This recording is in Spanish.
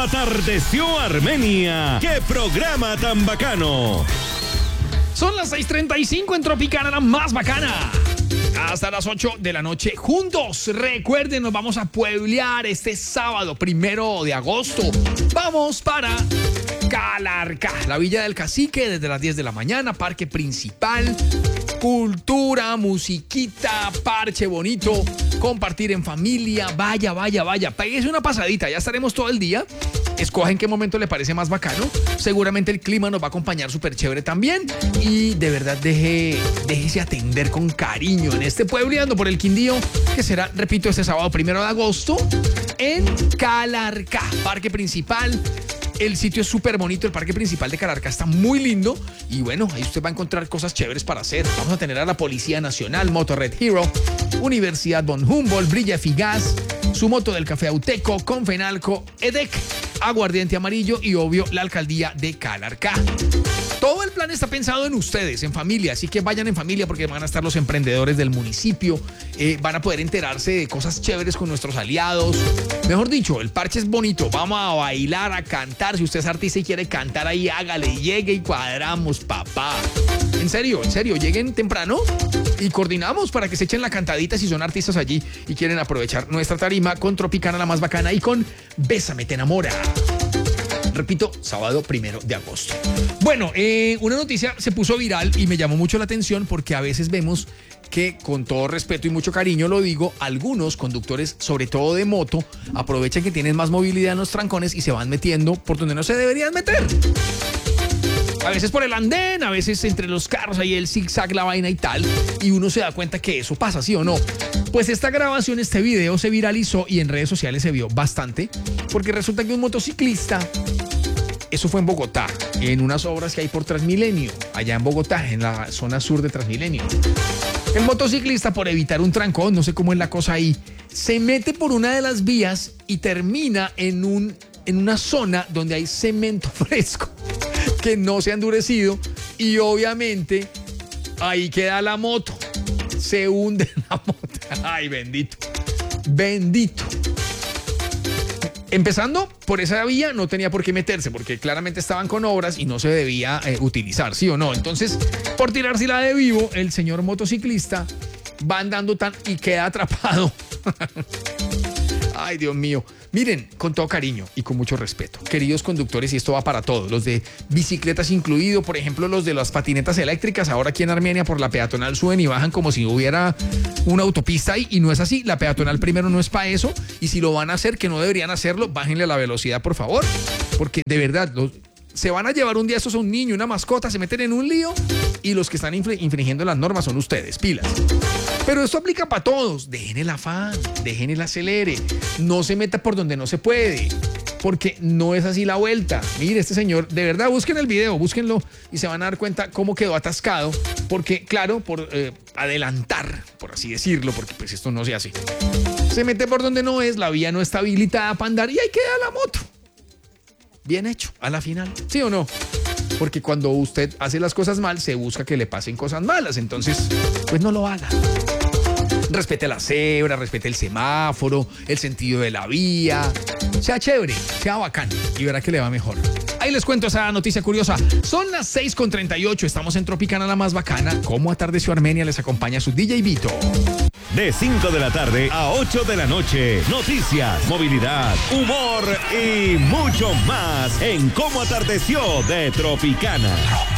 atardeció Armenia? ¡Qué programa tan bacano! Son las 6:35 en Tropicana, la más bacana. Hasta las 8 de la noche juntos. Recuerden, nos vamos a pueblear este sábado 1 de agosto. Vamos para Calarcá, la Villa del Cacique, desde las 10 de la mañana, parque principal. Cultura, musiquita, parche bonito, compartir en familia. Vaya. Péguese una pasadita, ya estaremos todo el día. Escoja en qué momento le parece más bacano. Seguramente el clima nos va a acompañar súper chévere también. Y de verdad, déjese atender con cariño en este puebleando por el Quindío, que será, repito, este sábado 1 de agosto en Calarcá, parque principal. El sitio es súper bonito, el parque principal de Calarcá está muy lindo y bueno, ahí usted va a encontrar cosas chéveres para hacer. Vamos a tener a la Policía Nacional, Motorred Hero, Universidad von Humboldt, Brilla Eficaz, su moto del Café Auteco, Confenalco, EDEC, Aguardiente Amarillo y obvio la Alcaldía de Calarcá. Todo el plan está pensado en ustedes, en familia, así que vayan en familia porque van a estar los emprendedores del municipio, van a poder enterarse de cosas chéveres con nuestros aliados. Mejor dicho, el parche es bonito, vamos a bailar, a cantar. Si usted es artista y quiere cantar ahí, hágale, llegue y cuadramos, papá. En serio, lleguen temprano y coordinamos para que se echen la cantadita si son artistas allí y quieren aprovechar nuestra tarima con Tropicana, la más bacana, y con Bésame, te enamora. Repito, sábado 1 de agosto. Bueno, una noticia se puso viral y me llamó mucho la atención porque a veces vemos que, con todo respeto y mucho cariño lo digo, algunos conductores, sobre todo de moto, aprovechan que tienen más movilidad en los trancones y se van metiendo por donde no se deberían meter. A veces por el andén, a veces entre los carros, ahí el zigzag, la vaina y tal, y uno se da cuenta que eso pasa, ¿sí o no? Pues esta grabación, este video se viralizó y en redes sociales se vio bastante, porque resulta que un motociclista, eso fue en Bogotá, en unas obras que hay por Transmilenio, allá en Bogotá, en la zona sur de Transmilenio. El motociclista, por evitar un trancón, no sé cómo es la cosa ahí, se mete por una de las vías y termina en una zona donde hay cemento fresco que no se ha endurecido y obviamente ahí queda la moto. Se hunde la moto. Ay, bendito. Empezando por esa vía no tenía por qué meterse porque claramente estaban con obras y no se debía utilizar, ¿sí o no? Entonces, por tirársela de vivo, el señor motociclista va andando y queda atrapado. Ay, Dios mío. Miren, con todo cariño y con mucho respeto, queridos conductores, y esto va para todos, los de bicicletas incluido, por ejemplo, los de las patinetas eléctricas, ahora aquí en Armenia por la peatonal suben y bajan como si hubiera una autopista ahí, y no es así. La peatonal primero no es para eso, y si lo van a hacer, que no deberían hacerlo, bájenle la velocidad, por favor, porque de verdad, se van a llevar un día estos a un niño, una mascota, se meten en un lío, y los que están infringiendo las normas son ustedes, pilas. Pero esto aplica para todos. Dejen el afán, dejen el acelere. No se meta por donde no se puede, porque no es así la vuelta. Mire, este señor, de verdad, busquen el video, búsquenlo y se van a dar cuenta cómo quedó atascado. Porque, claro, por adelantar, por así decirlo, porque pues esto no se hace. Se mete por donde no es, la vía no está habilitada para andar y ahí queda la moto. Bien hecho, a la final. ¿Sí o no? Porque cuando usted hace las cosas mal, se busca que le pasen cosas malas. Entonces, pues no lo haga. Respete la cebra, respete el semáforo, el sentido de la vía. Sea chévere, sea bacán y verá que le va mejor. Ahí les cuento esa noticia curiosa. Son las 6:38, estamos en Tropicana, la más bacana. Como atardeció Armenia, les acompaña su DJ Vito. De 5 de la tarde a 8 de la noche, noticias, movilidad, humor y mucho más en Cómo atardeció de Tropicana.